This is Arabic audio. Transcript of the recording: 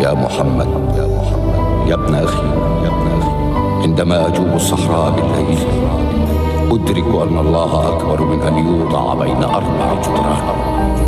يا محمد يا ابن أخي عندما أجوب الصحراء بالليل أدرك أن الله أكبر من أن يوضع بين 4 جدران.